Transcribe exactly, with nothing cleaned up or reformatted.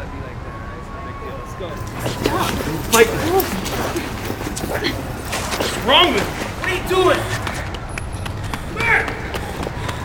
be like that, right? It's no big deal. Let's go. Stop. Fight. What's wrong with you? What are you doing?